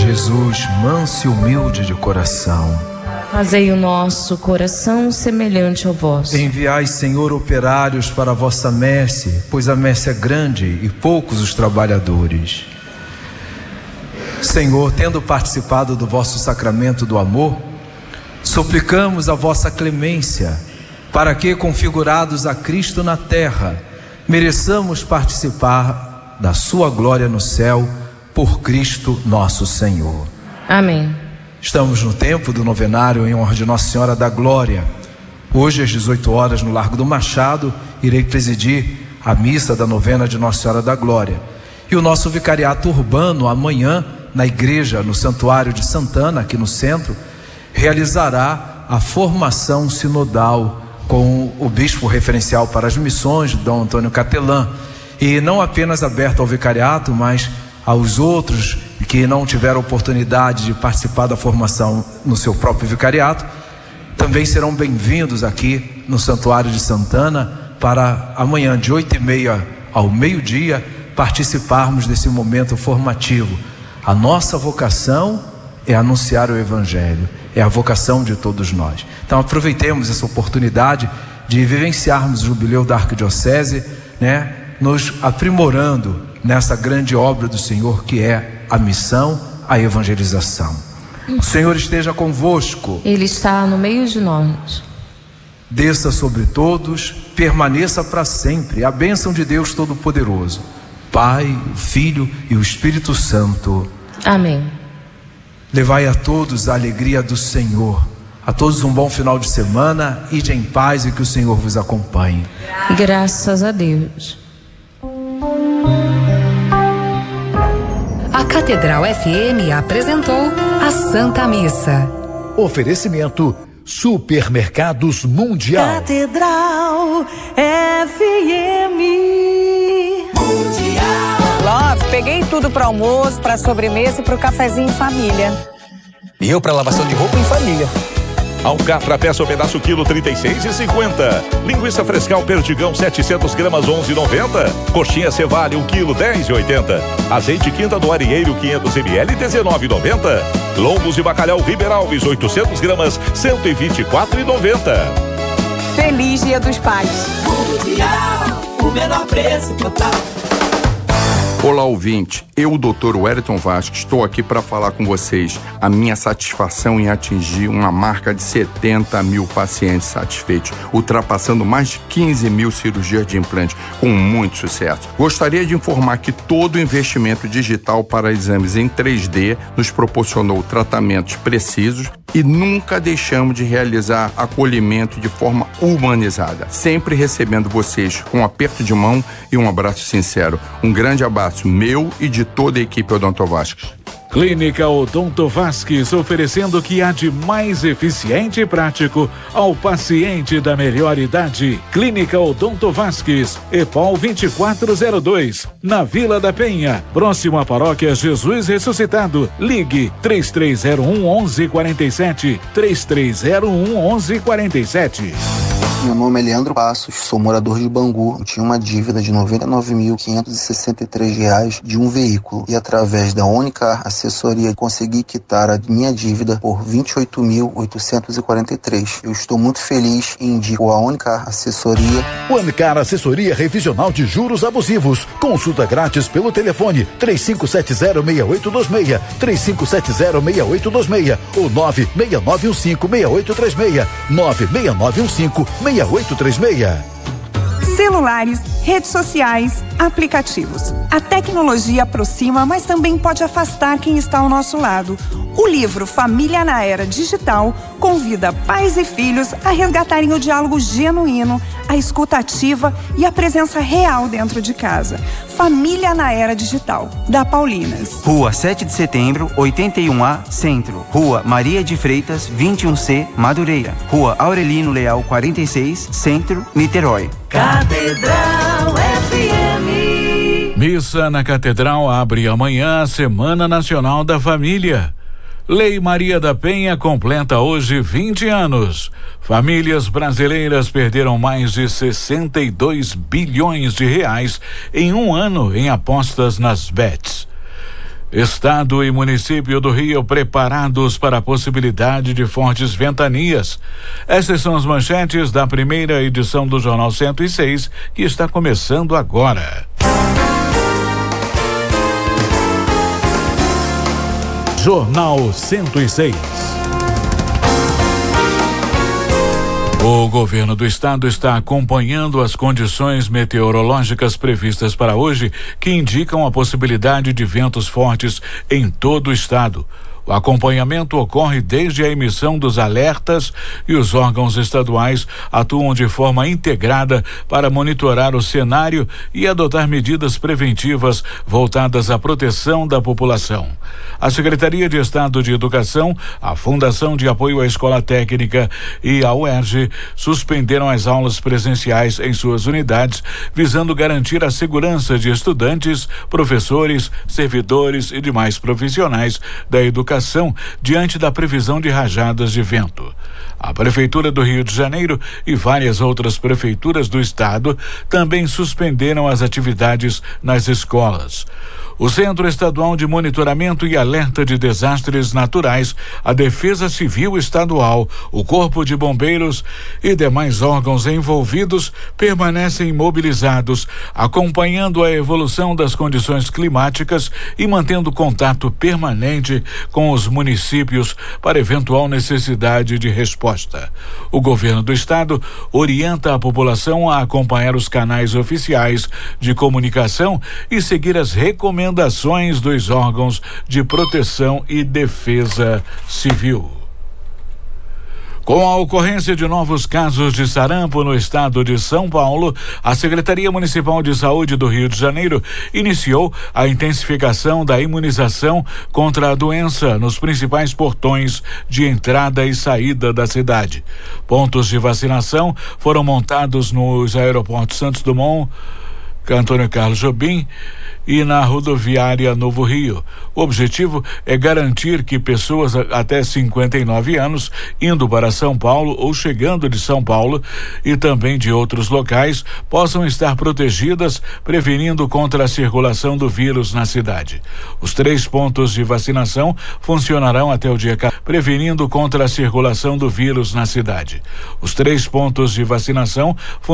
Jesus, manso e humilde de coração, fazei o nosso coração semelhante ao vosso. enviai, Senhor, operários para a vossa messe, pois a messe é grande e poucos os trabalhadores. Senhor, tendo participado do vosso sacramento do amor, suplicamos a vossa clemência, para que, configurados a Cristo na terra, mereçamos participar da sua glória no céu, por Cristo nosso Senhor. Amém. Estamos no tempo do novenário em honra de Nossa Senhora da Glória. Hoje, às 18 horas, no Largo do Machado, irei presidir a missa da novena de Nossa Senhora da Glória. E o nosso vicariato urbano, amanhã, na igreja, no Santuário de Santana, aqui no centro, realizará a formação sinodal com o bispo referencial para as missões, Dom Antônio Catelã. E não apenas aberto ao vicariato, mas aos outros que não tiveram oportunidade de participar da formação no seu próprio vicariato, também serão bem-vindos aqui no Santuário de Santana para amanhã, de 8h30 ao meio-dia, participarmos desse momento formativo. A nossa vocação é anunciar o Evangelho, é a vocação de todos nós. Então aproveitemos essa oportunidade de vivenciarmos o jubileu da Arquidiocese, nos aprimorando nessa grande obra do Senhor, que é a missão, a evangelização. O Senhor esteja convosco. Ele está no meio de nós. Desça sobre todos, permaneça para sempre a bênção de Deus Todo-Poderoso, Pai, o Filho e o Espírito Santo. Amém. Levai a todos a alegria do Senhor. A todos um bom final de semana, ide em paz e que o Senhor vos acompanhe. Graças a Deus. A Catedral FM apresentou a Santa Missa. Oferecimento Supermercados Mundial. Catedral FM Mundial. Love, peguei tudo para almoço, para sobremesa e para o cafezinho em família. E eu para lavação de roupa em família. Alcatra, peça o pedaço quilo 36,50. Linguiça frescal Perdigão 700 gramas 11,90. Coxinha Cevale 1 quilo 10,80. Azeite Quinta do Arieiro 500 ml 19,90. Lombos e bacalhau Riberalves 800 gramas 124,90. Feliz Dia dos Pais. Mundial, o menor preço total. Olá, ouvinte. Eu, Dr. Wellington Vasques, estou aqui para falar com vocês a minha satisfação em atingir uma marca de 70 mil pacientes satisfeitos, ultrapassando mais de 15 mil cirurgias de implante, com muito sucesso. Gostaria de informar que todo o investimento digital para exames em 3D nos proporcionou tratamentos precisos e nunca deixamos de realizar acolhimento de forma humanizada, sempre recebendo vocês com um aperto de mão e um abraço sincero. Um grande abraço meu e de toda a equipe Odonto Vasques. Clínica Odonto Vasques, oferecendo o que há de mais eficiente e prático ao paciente da melhor idade. Clínica Odonto Vasques, EPOL 2402, na Vila da Penha, próximo à Paróquia Jesus Ressuscitado. Ligue 3301-1147, 3301-1147. Meu nome é Leandro Passos, sou morador de Bangu. Eu tinha uma dívida de R$ 99.563 de um veículo e através da Unicar Assessoria consegui quitar a minha dívida por R$ 28.843. Eu estou muito feliz e indico a Unicar Assessoria. Unicar Assessoria Revisional de Juros Abusivos. Consulta grátis pelo telefone 3570-6826, 3570-6826 ou 96915-6836, 96915-6836. Celulares, redes sociais, aplicativos. A tecnologia aproxima, mas também pode afastar quem está ao nosso lado. O livro Família na Era Digital convida pais e filhos a resgatarem o diálogo genuíno, a escuta ativa e a presença real dentro de casa. Família na Era Digital, da Paulinas. Rua 7 de Setembro, 81A, Centro. Rua Maria de Freitas, 21C, Madureira. Rua Aurelino Leal, 46, Centro, Niterói. Catedral FM. Missa na Catedral abre amanhã a Semana Nacional da Família. Lei Maria da Penha completa hoje 20 anos. Famílias brasileiras perderam mais de 62 bilhões de reais em um ano em apostas nas bets. Estado e município do Rio preparados para a possibilidade de fortes ventanias. Essas são as manchetes da primeira edição do Jornal 106, que está começando agora. Jornal 106. O governo do estado está acompanhando as condições meteorológicas previstas para hoje, que indicam a possibilidade de ventos fortes em todo o estado. O acompanhamento ocorre desde a emissão dos alertas e os órgãos estaduais atuam de forma integrada para monitorar o cenário e adotar medidas preventivas voltadas à proteção da população. A Secretaria de Estado de Educação, a Fundação de Apoio à Escola Técnica e a UERJ suspenderam as aulas presenciais em suas unidades, visando garantir a segurança de estudantes, professores, servidores e demais profissionais da educação diante da previsão de rajadas de vento. A Prefeitura do Rio de Janeiro e várias outras prefeituras do estado também suspenderam as atividades nas escolas. O Centro Estadual de Monitoramento e Alerta de Desastres Naturais, a Defesa Civil Estadual, o Corpo de Bombeiros e demais órgãos envolvidos permanecem mobilizados, acompanhando a evolução das condições climáticas e mantendo contato permanente com os municípios para eventual necessidade de resposta. O governo do estado orienta a população a acompanhar os canais oficiais de comunicação e seguir as recomendações dos órgãos de proteção e defesa civil. Com a ocorrência de novos casos de sarampo no estado de São Paulo, a Secretaria Municipal de Saúde do Rio de Janeiro iniciou a intensificação da imunização contra a doença nos principais portões de entrada e saída da cidade. Pontos de vacinação foram montados nos aeroportos Santos Dumont, Antônio Carlos Jobim e na rodoviária Novo Rio. O objetivo é garantir que pessoas até 59 anos indo para São Paulo ou chegando de São Paulo e também de outros locais possam estar protegidas, prevenindo contra a circulação do vírus na cidade. Os 3 pontos de vacinação funcionarão até o dia 14, prevenindo contra a circulação do vírus na cidade. Os 3 pontos de vacinação